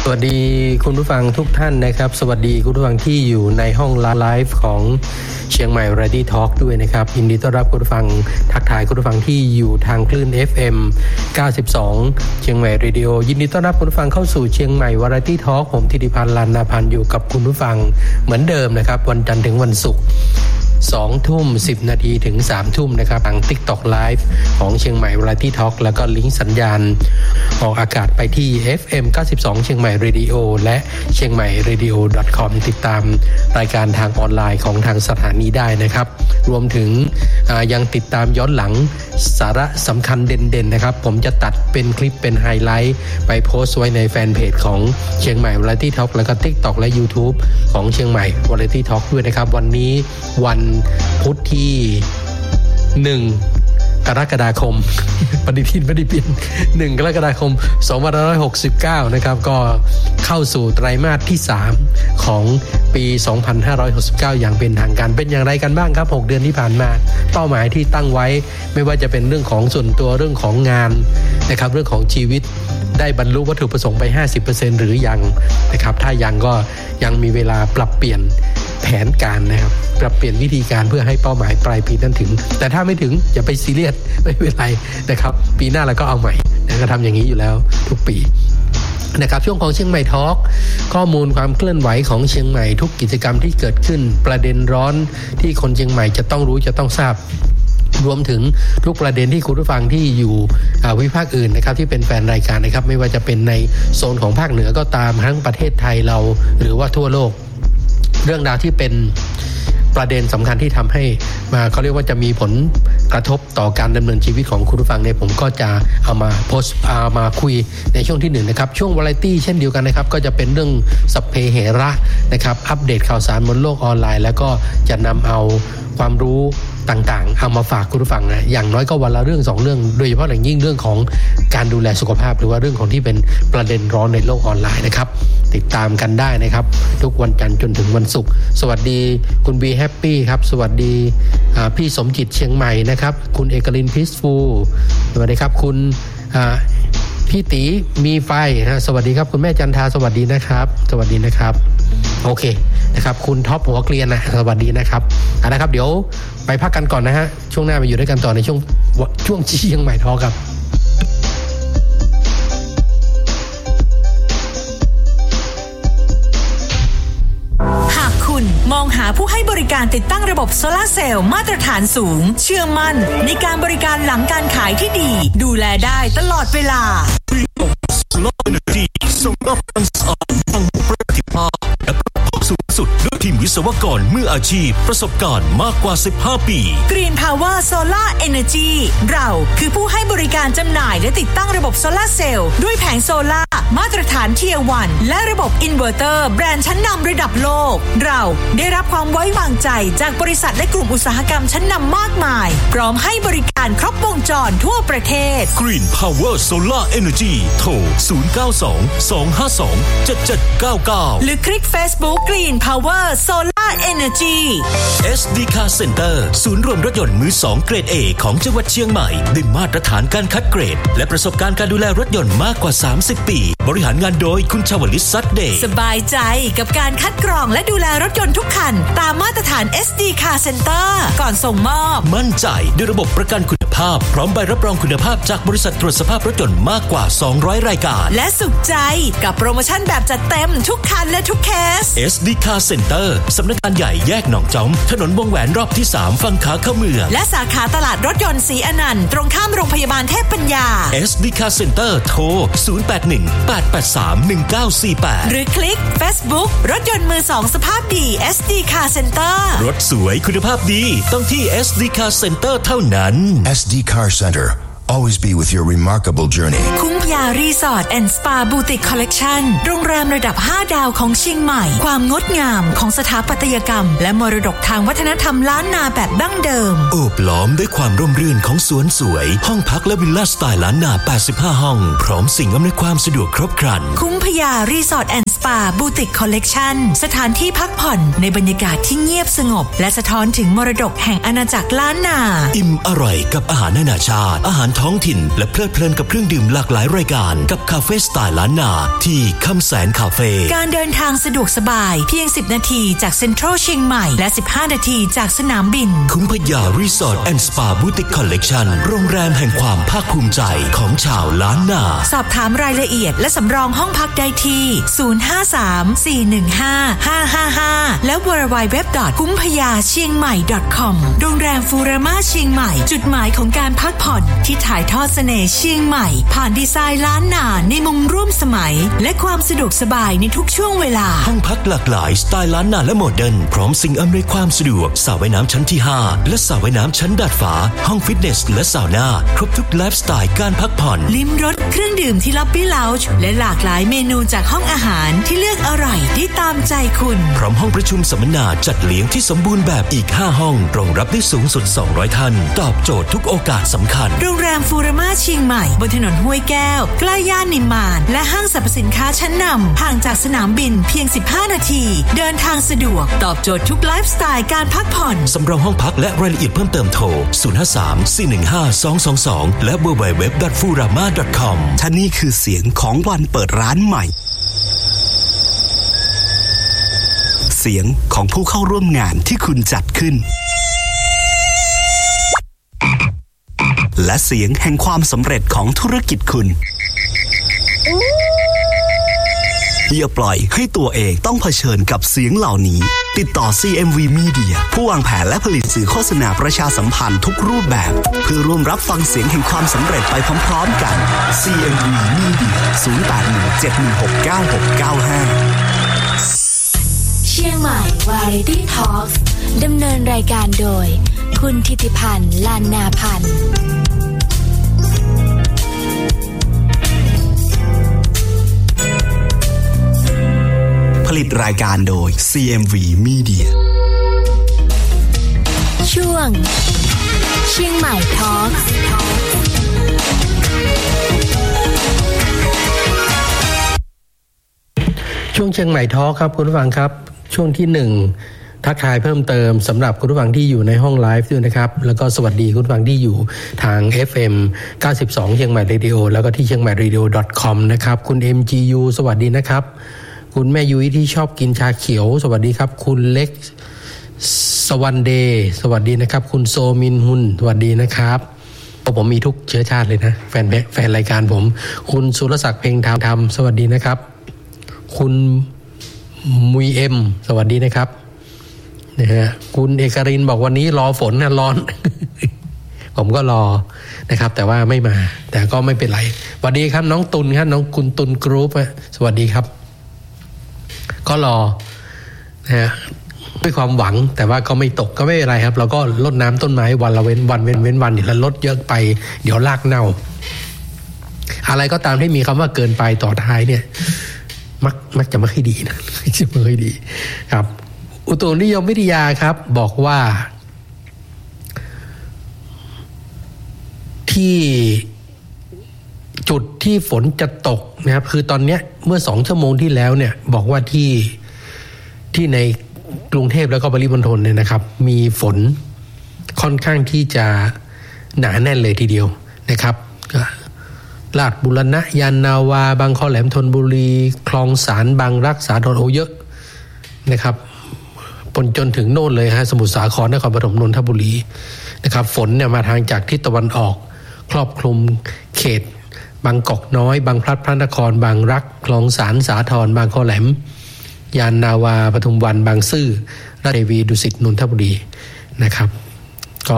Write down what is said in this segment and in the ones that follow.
สวัสดีคุณผู้ฟังทุกท่านนะครับสวัสดีคุณผู้ฟังที่อยู่ในห้องไลฟ์ของเชียงใหม่ Variety Talk ด้วยนะครับยินดีต้อนรับคุณผู้ฟังทักทายคุณผู้ฟังที่อยู่ทางคลื่น FM 92เชียงใหม่ Radio ยินดีต้อนรับคุณผู้ฟังเข้าสู่เชียงใหม่ Variety Talk ผมธิติพันธ์ลานนาพันธ์อยู่กับคุณผู้ฟังเหมือนเดิมนะครับวันจันทร์ถึงวันศุกร์20:10 นาทีถึง 3:00 นนะครับทาง TikTok Live ของเชียงใหม่ Variety Talk แล้วก็ลิงก์สัญญาณออกอากาศไปที่ FM 92เชียงใหม่ Radio และเชียงใหม่ radio.com ติดตามรายการทางออนไลน์ของทางสถานีได้นะครับรวมถึงยังติดตามย้อนหลังสาระสำคัญเด่นๆนะครับผมจะตัดเป็นคลิปเป็นไฮไลท์ไปโพสต์ไว้ในแฟนเพจของเชียงใหม่ Variety Talk แล้วก็ TikTok และ YouTube ของเชียงใหม่ Variety Talk ด้วยนะครับวันนี้วันพุธที่1กรกฎาคมปฏิทินไม่ได้เปลี่ยน1กรกฎาคม2569นะครับก็เข้าสู่ไตรมาสที่3ของปี2569อย่างเป็นทางการเป็นอย่างไรกันบ้างครับ6เดือนที่ผ่านมาเป้าหมายที่ตั้งไว้ไม่ว่าจะเป็นเรื่องของส่วนตัวเรื่องของงานนะครับเรื่องของชีวิตได้บรรลุวัตถุประสงค์ไป 50% หรือยังนะครับถ้ายังก็ยังมีเวลาปรับเปลี่ยนแผนการนะครับปรับเปลี่ยนวิธีการเพื่อให้เป้าหมายปลายปีนั้นถึงแต่ถ้าไม่ถึงอย่าไปซีเรียสไม่เป็นไรนะครับปีหน้าเราก็เอาใหม่ก็ทำอย่างนี้อยู่แล้วทุกปีนะครับช่วงของเชียงใหม่ทอล์กข้อมูลความเคลื่อนไหวของเชียงใหม่ทุกกิจกรรมที่เกิดขึ้นประเด็นร้อนที่คนเชียงใหม่จะต้องรู้จะต้องทราบรวมถึงทุกประเด็นที่คุณผู้ฟังที่อยู่วิภาคอื่นนะครับที่เป็นแฟนรายการนะครับไม่ว่าจะเป็นในโซนของภาคเหนือก็ตามทั้งประเทศไทยเราหรือว่าทั่วโลกเรื่องราวที่เป็นประเด็นสำคัญที่ทำให้เขาเรียกว่าจะมีผลกระทบต่อการดำเนินชีวิตของคุณผู้ฟังเนี่ยผมก็จะเอามาโพสต์มาคุยในช่วงที่1นะครับช่วงวาไรตี้เช่นเดียวกันนะครับก็จะเป็นเรื่องสัพเพเหระนะครับอัปเดตข่าวสารบนโลกออนไลน์แล้วก็จะนำเอาความรู้ต่างๆเอามาฝากคุณผู้ฟังนะอย่างน้อยก็วันละเรื่อง2เรื่องโดยเฉพาะอย่างยิ่งเรื่องของการดูแลสุขภาพหรือว่าเรื่องของที่เป็นประเด็นร้อนในโลกออนไลน์นะครับติดตามกันได้นะครับทุกวันจันทร์จนถึงวันศุกร์สวัสดีคุณบีแฮปปี้ครับสวัสดีพี่สมจิตเชียงใหม่นะครับคุณเอกลินพีซฟูลสวัสดีครับคุณพี่ตีมีไฟนะสวัสดีครับคุณแม่จันทาสวัสดีนะครับสวัสดีนะครับโอเคนะครับคุณท็อปหัวเกลียนนะสวัสดีนะครับนะครับเดี๋ยวไปพักกันก่อนนะฮะช่วงหน้ามาอยู่ด้วยกันต่อในช่วงเชียงใหม่ทอล์กครับมองหาผู้ให้บริการติดตั้งระบบโซลาร์เซลล์มาตรฐานสูงเชื่อมั่นในการบริการหลังการขายที่ดีดูแลได้ตลอดเวลาสูงสุดด้วยทีมวิศวกรมืออาชีพประสบการณ์มากกว่า15 ปี Green Power Solar Energy เราคือผู้ให้บริการจำหน่ายและติดตั้งระบบโซลาร์เซลล์ด้วยแผงโซล่ามาตรฐาน Tier 1และระบบอินเวอร์เตอร์แบรนด์ชั้นนำระดับโลกเราได้รับความไว้วางใจจากบริษัทและกลุ่มอุตสาหกรรมชั้นนำมากมายพร้อมให้บริการครบวงจรทั่วประเทศ Green Power Solar Energy โทร 092-252-7799 หรือคลิก Facebook Green Power Solar Energy SD Car Center ศูนย์รวมรถยนต์มือ2เกรด A ของจังหวัดเชียงใหม่ด้วยมาตรฐานการคัดเกรดและประสบการณ์การดูแลรถยนต์มากกว่า30 ปีบริหารงานโดยคุณชวลิต ซัดเดย์สบายใจกับการคัดกรองและดูแลรถยนต์ทุกคันตามมาตรฐาน SD Car Center ก่อนส่งมอบมั่นใจด้วยระบบประกันคุณภาพพร้อมใบรับรองคุณภาพจากบริษัทตรวจสภาพรถยนต์มากกว่า200รายการและสุขใจกับโปรโมชั่นแบบจัดเต็มทุกคันและทุกเคส SD Car Center สำนักงานใหญ่แยกหนองจอมถนนวงแหวนรอบที่3ฝั่งขาเข้าเมืองและสาขาตลาดรถยนต์ศรีอนันต์ตรงข้ามโรงพยาบาลเทพปัญญา SD Car Center โทร 081-883-1948 หรือคลิก Facebook รถยนต์มือ2สภาพดี SD Car Center รถสวยคุณภาพดีต้องที่ SD Car Center เท่านั้น SD Car Center Always be with your remarkable journey คุ้มยารีสอร์ทแอนด์สปาบูติกคอลเลกชันโรงแรมระดับ5ดาวของเชียงใหม่ความงดงามของสถาปัตยกรรมและมรดกทางวัฒนธรรมล้านนาแบบดั้งเดิมโอบล้อมด้วยความร่มรื่นของสวนสวยห้องพักและวิลล่าสไตล์ล้านนา85ห้องพร้อมสิ่งอำนวยความสะดวกครบครันคุ้มพยารีสอร์ทแอนด์สปาบูติกคอลเลกชันสถานที่พักผ่อนในบรรยากาศที่เงียบสงบและสะท้อนถึงมรดกแห่งอาณาจักรล้านนาอิ่มอร่อยกับอาหารนานาชาติอาหารท้องถิ่นและเพลิดเพลินกับเครื่องดื่มหลากหลายรายการกับคาเฟ่สไตล์ล้านนาที่คำแสนคาเฟ่การเดินทางสะดวกสบายเพียง10นาทีจากเซ็นทรัลเชียงใหม่และ15นาทีจากสนามบินคุ้มพยารีสอร์ทแอนด์สปาบูติกคอลเลกชันโรงแรมแห่งความภาคภูมิใจของชาวล้านนาสอบถามรายละเอียดและสำรองห้องพักได้ที่053-415-555และ www.kumphayachiengmai.com โรงแรมฟูรามาเชียงใหม่จุดหมายของการพักผ่อนที่ถ่ายทอดเสน่ห์เชียงใหม่ผ่านดีไซน์ล้านนาในมุมร่วมสมัยและความสะดวกสบายในทุกช่วงเวลาห้องพักหลากหลายสไตล์ล้านนาและโมเดิร์นพร้อมสิ่งอำนวยความสะดวกสระว่ายน้ำชั้นที่5และสระว่ายน้ำชั้นดาดฟ้าห้องฟิตเนสและซาวน่าครบทุกไลฟ์สไตล์การพักผ่อนลิ้มรสเครื่องดื่มที่ล็อบบี้เลาจ์และหลากหลายเมนูจากห้องอาหารที่เลือกอร่อยได้ตามใจคุณพร้อมห้องประชุมสัมมนาจัดเลี้ยงที่สมบูรณ์แบบอีก5ห้องรองรับได้สูงสุด200ท่านตอบโจทย์ทุกโอกาสสำคัญโรงแรมฟูรามาเชียงใหม่บนถนนห้วยแก้วใกล้ย่านนิมมานและห้างสรรพสินค้าชั้นนำห่างจากสนามบินเพียง15นาทีเดินทางสะดวกตอบโจทย์ทุกไลฟ์สไตล์การพักผ่อนสำรองห้องพักและรายละเอียดเพิ่มเติมโทร053-415-222และ www.furama.com ท่านี่คือเสียงของวันเปิดร้านใหม่เสียงของผู้เข้าร่วมงานที่คุณจัดขึ้นและเสียงแห่งความสำเร็จของธุรกิจคุณอย่าปล่อยให้ตัวเองต้องเผชิญกับเสียงเหล่านี้ติดต่อ CMV Media ผู้วางแผนและผลิตสื่อโฆษณาประชาสัมพันธ์ทุกรูปแบบเพื่อร่วมรับฟังเสียงแห่งความสำเร็จไปพร้อมๆกัน CMV Media 0817169695 เชียงใหม่ Variety Talks ดำเนินรายการโดยคุณธิติพันธ์ ลานนาพันธ์ผลิตรายการโดย CMV Media ช่วงเชียงใหม่ Talks ช่วงเชียงใหม่ทอล์คครับคุณผู้ฟังครับช่วงที่1ทักทายเพิ่มเติมสำหรับคุณผู้ฟังที่อยู่ในห้องไลฟ์ด้วยนะครับแล้วก็สวัสดีคุณผู้ฟังที่อยู่ทาง FM 92 เชียงใหม่เรดิโอแล้วก็ที่เชียงใหม่ radio.com นะครับคุณ MGU สวัสดีนะครับคุณแม่ยุ้ยที่ชอบกินชาเขียวสวัสดีครับคุณเล็กสวันเดย์สวัสดีนะครับคุณโซมินฮุนสวัสดีนะครับผมมีทุกเชื้อชาติเลยนะแฟนรายการผมคุณสุรศักดิ์เพ็งธรรมสวัสดีนะครับคุณมุยเอ็มสวัสดีนะครับนะฮะคุณเอกรินบอกวันนี้รอฝนนะร้อน ผมก็รอนะครับแต่ว่าไม่มาแต่ก็ไม่เป็นไรสวัสดีครับน้องตุลครับน้องคุณตุลกรุ๊ปสวัสดีครับก็รอนะฮะด้วยความหวังแต่ว่าก็ไม่ตกก็ไม่เป็นไรครับเราก็รดน้ำต้นไม้วันละเว้นวันนี่แล้วลดเยอะไปเดี๋ยวรากเน่าอะไรก็ตามที่มีคำว่าเกินไปต่อท้ายเนี่ยมักจะไม่ค่อยดีนะจะไม่ค่อยดีครับอุตุนิยมวิทยาครับบอกว่าที่จุดที่ฝนจะตกนะครับคือตอนนี้เมื่อ2ชั่วโมงที่แล้วเนี่ยบอกว่าที่ในกรุงเทพแล้วก็ปริมณฑลเนี่ยนะครับมีฝนค่อนข้างที่จะหนาแน่นเลยทีเดียวนะครับลาดบุรณะยานนาวาบางคอแหลมธนบุรีคลองสานบางรักษาธรเยอะนะครับจนถึงโน่นเลยฮะสมุทรสาครนครปฐมนนทบุรีนะครับฝนเนี่ยมาทางจากทิศตะวันออกครอบคลุมเขตบางกอกน้อยบางพลัดพระนครบางรักคลองสานสาทรบางคอแหลมยานนาวาปทุมวันบางซื่อราชเทวีดุสิตนนทบุรีนะครับก็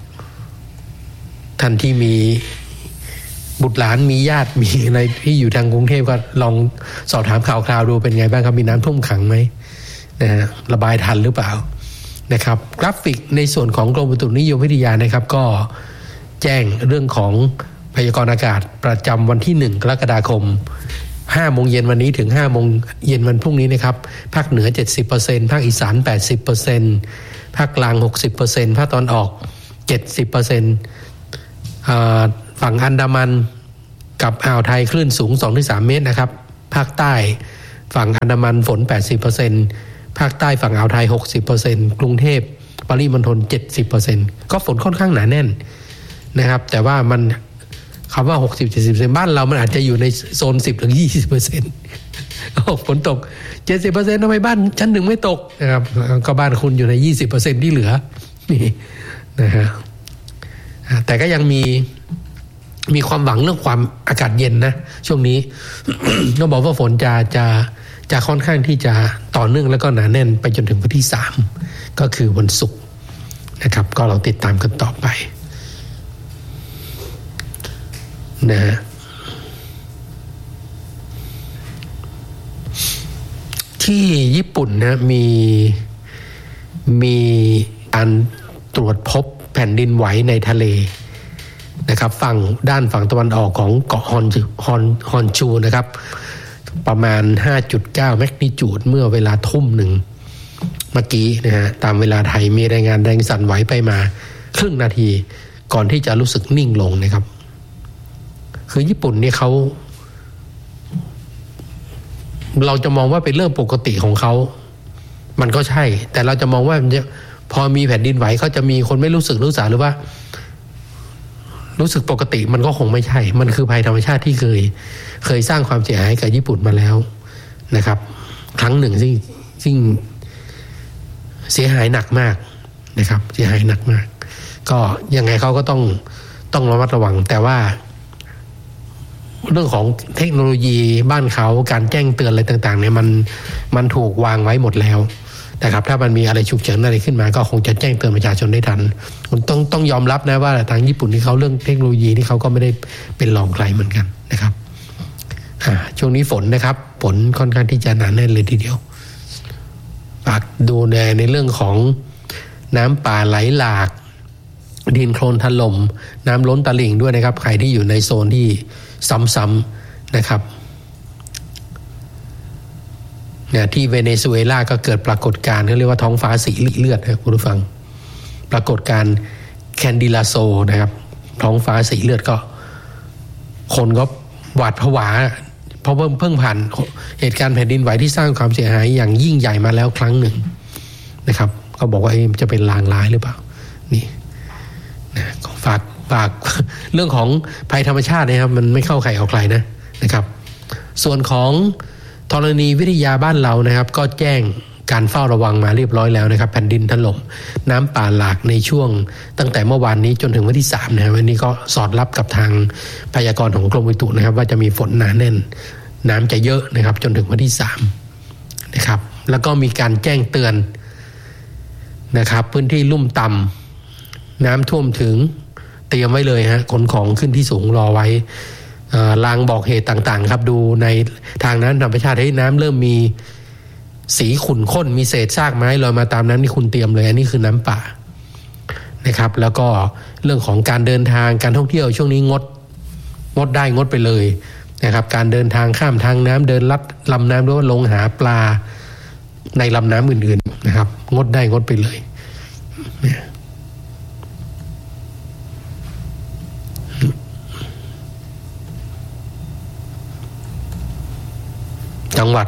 ท่านที่มีบุตรหลานมีญาติมีอะไรที่อยู่ทางกรุงเทพก็ลองสอบถามข่าวคราวดูเป็นไงบ้างครับมีน้ำท่วมขังไหมนะฮะระบายทันหรือเปล่านะครับกราฟิกในส่วนของกรมอุตุนิยมวิทยานะครับก็แจ้งเรื่องของพยากรณ์อากาศประจำวันที่1กรกฎาคม 5 โมงเย็นวันนี้ถึง 5 โมงเย็นวันพรุ่งนี้นะครับภาคเหนือ 70% ภาคอีสาน 80% ภาคกลาง 60% ภาคตอนออก 70%ฝั่งอันดามันกับอ่าวไทยคลื่นสูง 2-3 เมตรนะครับภาคใต้ฝั่งอันดามันฝน 80%ภาคใต้ฝั่งอ่าวไทย 60% กรุงเทพปริมณฑล 70% ก็ฝนค่อนข้างหนาแน่นนะครับแต่ว่ามันคำว่า 60-70% บ้านเรามันอาจจะอยู่ในโซน 10-20% ฝนตก 70% ทำไมบ้านชั้นหนึ่งไม่ตกนะครับก็บ้านคุณอยู่ใน 20% ที่เหลือนี่นะฮะแต่ก็ยังมีความหวังเรื่องความอากาศเย็นนะช่วงนี้ ก็บอกว่าฝนจะค่อนข้างที่จะต่อเนื่องแล้วก็หนาแน่นไปจนถึงวันที่3ก็คือวันศุกร์นะครับก็เราติดตามกันต่อไปนะที่ญี่ปุ่นนะมีการตรวจพบแผ่นดินไหวในทะเลนะครับฝั่งตะวันออกของเกาะฮอนชูนะครับประมาณ 5.9 แมกนิจูดเมื่อเวลาทุ่มหนึ่งเมื่อกี้นะฮะตามเวลาไทยมีรายงานแรงสั่นไหวไปมาครึ่งนาทีก่อนที่จะรู้สึกนิ่งลงนะครับคือญี่ปุ่นเนี่ยเราจะมองว่าเป็นเรื่องปกติของเขามันก็ใช่แต่เราจะมองว่าพอมีแผ่นดินไหวเขาจะมีคนไม่รู้สึกรู้สาหรือว่ารู้สึกปกติมันก็คงไม่ใช่มันคือภัยธรรมชาติที่เคยสร้างความเสียหายกับญี่ปุ่นมาแล้วนะครับครั้งหนึ่งซึ่งเสียหายหนักมากนะครับเสียหายหนักมากก็ยังไงเขาก็ต้องระมัดระวังแต่ว่าเรื่องของเทคโนโลยีบ้านเขาการแจ้งเตือนอะไรต่างๆเนี่ยมันถูกวางไว้หมดแล้วนะครับถ้ามันมีอะไรฉุกเฉินอะไรขึ้นมาก็คงจะแจ้งเตือนประชาชนได้ทันคุณต้องยอมรับนะว่าทางญี่ปุ่นที่เขาเรื่องเทคโนโลยีที่เขาก็ไม่ได้เป็นรองใครเหมือนกันนะครับช่วงนี้ฝนนะครับฝนค่อนข้างที่จะหนาแน่นเลยทีเดียวฝากดูในเรื่องของน้ำป่าไหลหลากดินโคลนถล่มน้ำล้นตลิ่งด้วยนะครับใครที่อยู่ในโซนที่ซ้ำๆนะครับเนี่ยที่เวเนซุเอลาก็เกิดปรากฏการณ์เขาเรียกว่าท้องฟ้าสีเลือดนะคุณผู้ฟังปรากฏการณ์แคนดิลาโซนะครับท้องฟ้าสีเลือดก็คนก็หวาดผวาเพราะเพิ่งผ่านเหตุการณ์แผ่นดินไหวที่สร้างความเสียหายอย่างยิ่งใหญ่มาแล้วครั้งหนึ่งนะครับก็บอกว่าจะเป็นลางร้ายหรือเปล่านี่นะฝากเรื่องของภัยธรรมชาตินะครับมันไม่เข้าใครเอาใครนะครับส่วนของธรณีวิทยาบ้านเรานะครับก็แจ้งการเฝ้าระวังมาเรียบร้อยแล้วนะครับแผ่นดินถล่มน้ำป่าหลากในช่วงตั้งแต่เมื่อวานนี้จนถึงวันที่3นะครับวันนี้ก็สอดรับกับทางพยากรณ์ของกรมอุตุนะครับว่าจะมีฝนหนาแน่นน้ำจะเยอะนะครับจนถึงวันที่3นะครับแล้วก็มีการแจ้งเตือนนะครับพื้นที่ลุ่มต่ำน้ำท่วมถึงเตรียมไว้เลยฮะขนของขึ้นที่สูงรอไว้ลางบอกเหตุต่างๆครับดูในทางนั้นธรรมชาติให้น้ำเริ่มมีสีขุ่นข้นมีเศษซากไม้ลอยมาตามน้ำนี่คุณเตรียมเลยอันนี้คือน้ำป่านะครับแล้วก็เรื่องของการเดินทางการท่องเที่ยวช่วงนี้งดได้งดไปเลยนะครับการเดินทางข้ามทางน้ำเดินลัดลำน้ำหรือว่าลงหาปลาในลำน้ำอื่นๆนะครับงดได้งดไปเลยจังหวัด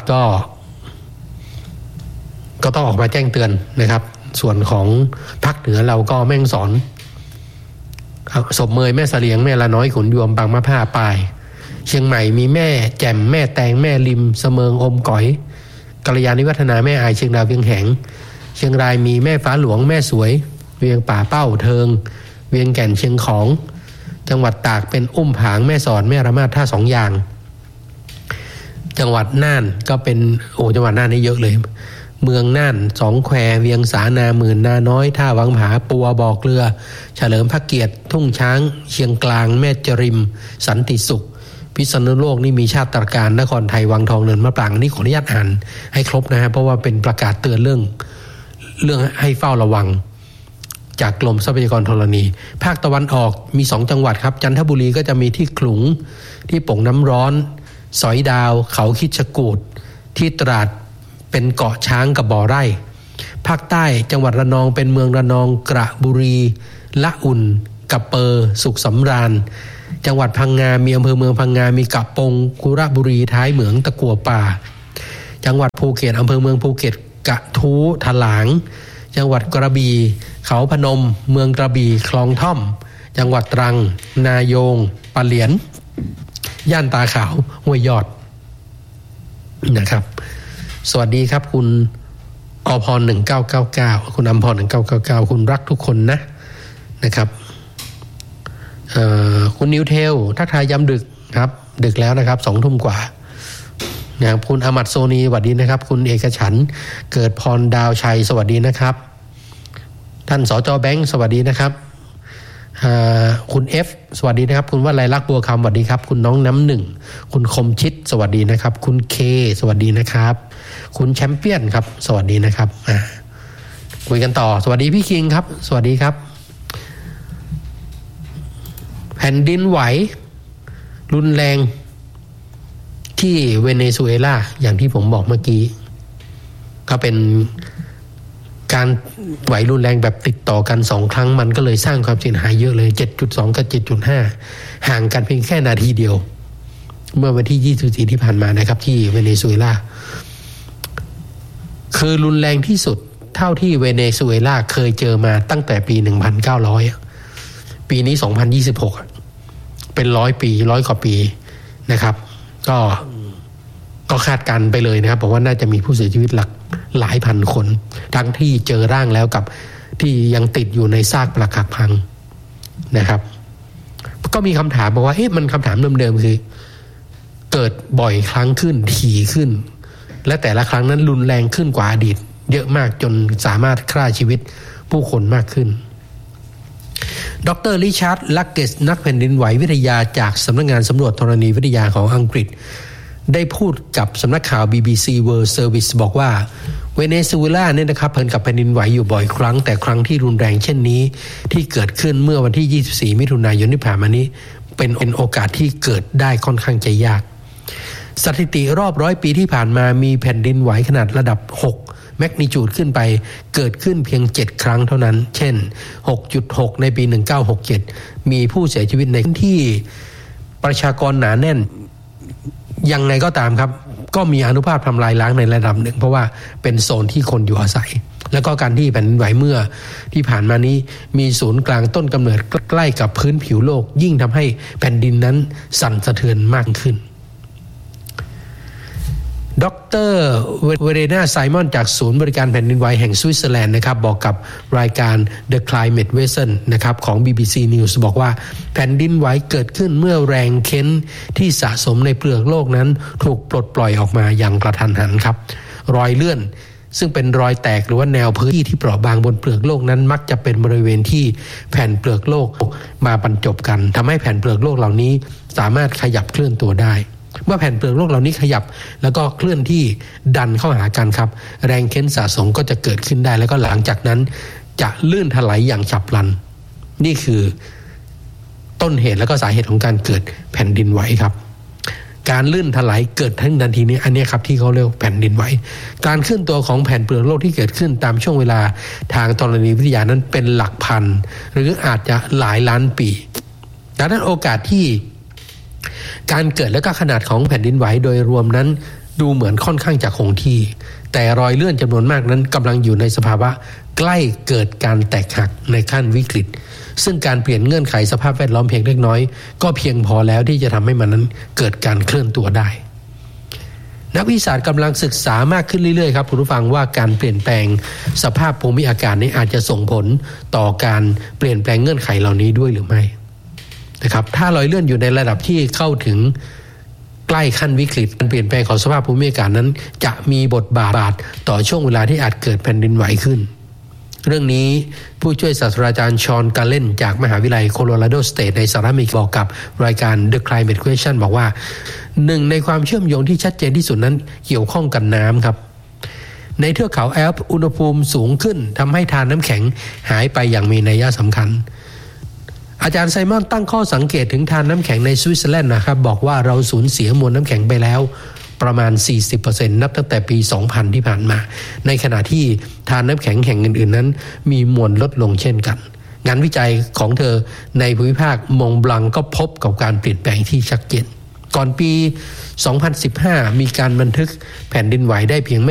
ก็ต้องออกมาแจ้งเตือนนะครับส่วนของภาคเหนือเราก็แม่ฮ่องสอนศพเมยแม่เสลียงแม่ละน้อยขุนยวมบางมะผ้าปลายเชียงใหม่มีแม่แจ่มแม่แตงแม่ริมเสมิงอมก๋อยกัลยาณิวัฒนาแม่อายเชียงดาวเวียงแหงเชียงรายมีแม่ฟ้าหลวงแม่สวยเวียงป่าเป้าเทิงเวียงแก่นเชียงของจังหวัดตากเป็นอุ้มผางแม่สอดแม่ระมาดท่าสองอย่างจังหวัดน่านก็เป็นจังหวัดน่านนี่เยอะเลยเมืองน่านสองแควเวียงสานาหมื่นนาน้อยท่าวังผาปัวบ่อเกลือเฉลิมพระเกียรติทุ่งช้างเชียงกลางแม่จริมสันติสุขพิษณุโลกนี่มีชาติตรการนครไทยวังทองเนินมะปรางนี่ขออนุญาตอ่านให้ครบนะฮะเพราะว่าเป็นประกาศเตือนเรื่องให้เฝ้าระวังจากกรมทรัพยากรธรณีภาคตะวันออกมี2จังหวัดครับจันทบุรีก็จะมีที่ขลุงที่โป่งน้ำร้อนสอยดาวเขาคิดชกูฏที่ตราดเป็นเกาะช้างกับบ่อไร่ภาคใต้จังหวัดระนองเป็นเมืองระนองกระบุรีละอุ่นกะเปอสุขสำราญจังหวัดพังงามีอำเภอเมืองพังงามีกะปงกุระบุรีท้ายเหมืองตะกัวป่าจังหวัดภูเก็ตอำเภอเมืองภูเก็ตกระทู้ถลางจังหวัดกระบี่เขาพนมเมืองกระบี่คลองท่อมจังหวัดตรังนายงปะเหลียนย่านตาขาวห้วยยอดนะครับสวัสดีครับคุณอภร1999คุณอภร1999คุณรักทุกคนนะครับคุณนิวเทลทักทายยามดึกครับดึกแล้วนะครับ 20:00 น.กว่านะครับคุณอมัดโซนีสวัสดีนะครับคุณเอกฉันท์เกิดพรดาวชัยสวัสดีนะครับท่านสจ.แบงค์สวัสดีนะครับคุณเอฟสวัสดีนะครับคุณวลัยลักษณ์บัวคำสวัสดีครับคุณน้องน้ำหนึ่งคุณคมชิดสวัสดีนะครับคุณเคสวัสดีนะครับคุณแชมเปี้ยนครับสวัสดีนะครับคุยกันต่อสวัสดีพี่คิงครับสวัสดีครับแผ่นดินไหวรุนแรงที่เวเนซุเอลาอย่างที่ผมบอกเมื่อกี้ก็เป็นการไหวรุนแรงแบบติดต่อกัน2ครั้งมันก็เลยสร้างความเสียหายเยอะเลย 7.2 กับ 7.5 ห่างกันเพียงแค่นาทีเดียวเมื่อวันที่24ที่ผ่านมานะครับที่เวเนซุเอลาคือรุนแรงที่สุดเท่าที่เวเนซุเอลาเคยเจอมาตั้งแต่ปี 1900 ปีนี้ 2026 เป็น100 ปี100 กว่าปีนะครับก็คาดการไปเลยนะครับบอกว่าน่าจะมีผู้เสียชีวิตหลายพันคนทั้งที่เจอร่างแล้วกับที่ยังติดอยู่ในซากปรักหักพังนะครับก็มีคำถามบอกว่ามันคำถามเดิมๆคือเกิดบ่อยครั้งขึ้นถี่ขึ้นและแต่ละครั้งนั้นรุนแรงขึ้นกว่าอดีตเยอะมากจนสามารถฆ่าชีวิตผู้คนมากขึ้นดร.ริชาร์ด ลักเกสนักแผ่นดินไหววิทยาจากสำนักงานสำรวจธรณีวิทยาของอังกฤษได้พูดกับสำนักข่าว BBC World Service บอกว่าเวเนซุเอลาเนี่ยนะครับเผชิญกับแผ่นดินไหวอยู่บ่อยครั้งแต่ครั้งที่รุนแรงเช่นนี้ที่เกิดขึ้นเมื่อวันที่24มิถุนายนที่ผ่านมานี้เป็นโอกาสที่เกิดได้ค่อนข้างจะยากสถิติรอบ100 ปีที่ผ่านมามีแผ่นดินไหวขนาดระดับ6แมกนิจูดขึ้นไปเกิดขึ้นเพียง7ครั้งเท่านั้นเช่น 6.6 ในปี1967มีผู้เสียชีวิตในพื้นที่ประชากรหนาแน่นยังไงก็ตามครับก็มีอานุภาพทำลายล้างในระดับหนึ่งเพราะว่าเป็นโซนที่คนอยู่อาศัยแล้วก็การที่แผ่นดินไหวเมื่อที่ผ่านมานี้มีศูนย์กลางต้นกำเนิดใกล้กับพื้นผิวโลกยิ่งทำให้แผ่นดินนั้นสั่นสะเทือนมากขึ้นดร.เวเรนาไซมอนจากศูนย์บริการแผ่นดินไหวแห่งสวิตเซอร์แลนด์นะครับบอกกับรายการ The Climate Vessel นะครับของ BBC News บอกว่าแผ่นดินไหวเกิดขึ้นเมื่อแรงเค้นที่สะสมในเปลือกโลกนั้นถูกปลดปล่อยออกมาอย่างกระทันหันครับรอยเลื่อนซึ่งเป็นรอยแตกหรือว่าแนวพื้นที่ที่เปราะบางบนเปลือกโลกนั้นมักจะเป็นบริเวณที่แผ่นเปลือกโลกมาบรรจบกันทำให้แผ่นเปลือกโลกเหล่านี้สามารถขยับเคลื่อนตัวได้เมื่อแผ่นเปลือกโลกเหล่านี้ขยับแล้วก็เคลื่อนที่ดันเข้าหากันครับแรงเค้นสะสมก็จะเกิดขึ้นได้แล้วก็หลังจากนั้นจะลื่นถลายอย่างฉับพลันนี่คือต้นเหตุและก็สาเหตุของการเกิดแผ่นดินไหวครับการลื่นถลายเกิดทั้งทันทีนี้อันนี้ครับที่เขาเรียกแผ่นดินไหวการเคลื่อนตัวของแผ่นเปลือกโลกที่เกิดขึ้นตามช่วงเวลาทางธรณีวิทยานั้นเป็นหลักพันหรืออาจจะหลายล้านปีดังนั้นโอกาสที่การเกิดและก็ขนาดของแผ่นดินไหวโดยรวมนั้นดูเหมือนค่อนข้างจะคงที่แต่รอยเลื่อนจำนวนมากนั้นกำลังอยู่ในสภาวะใกล้เกิดการแตกหักในขั้นวิกฤตซึ่งการเปลี่ยนเงื่อนไขสภาพแวดล้อมเพียงเล็กน้อยก็เพียงพอแล้วที่จะทำให้มันนั้นเกิดการเคลื่อนตัวได้นักวิทยาศาสตร์กำลังศึกษามากขึ้นเรื่อยๆครับคุณผู้ฟังว่าการเปลี่ยนแปลงสภาพภูมิอากาศนี้อาจจะส่งผลต่อการเปลี่ยนแปลงเงื่อนไขเหล่านี้ด้วยหรือไม่นะครับถ้ารอยเลื่อนอยู่ในระดับที่เข้าถึงใกล้ขั้นวิกฤตการเปลี่ยนแปลงของสภาพภูมิอากาศนั้นจะมีบทบาทต่อช่วงเวลาที่อาจเกิดแผ่นดินไหวขึ้นเรื่องนี้ผู้ช่วยศาสตราจารย์ชอนการ์เลนจากมหาวิทยาลัยโคโลราโดสเตทในสหรัฐอเมริกาบอกกับรายการ The Climate Question บอกว่าหนึ่งในความเชื่อมโยงที่ชัดเจนที่สุดนั้นเกี่ยวข้องกับน้ำครับในเทือกเขาแอลป์อุณหภูมิสูงขึ้นทำให้ธารน้ำแข็งหายไปอย่างมีนัยสำคัญอาจารย์ไซมอนตั้งข้อสังเกตถึงธารน้ำแข็งในสวิตเซอร์แลนด์นะครับบอกว่าเราสูญเสียมวลน้ำแข็งไปแล้วประมาณ 40% นับตั้งแต่ปี 2000 ที่ผ่านมาในขณะที่ธารน้ำแข็งแห่งอื่นๆนั้นมีมวลลดลงเช่นกันงานวิจัยของเธอในภูมิภาคมองบลังก็พบกับการเปลี่ยนแปลงที่ชัดเจนก่อนปี 2015 มีการบันทึกแผ่นดินไหวได้เพียง